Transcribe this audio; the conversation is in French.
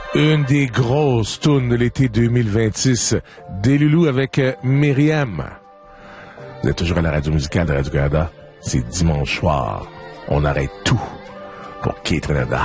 Une des grosses tunes de l'été 2026, des Loulous avec Myriam. Vous êtes toujours à la radio musicale de Radio-Canada. C'est dimanche soir. On arrête tout pour Kate Renada.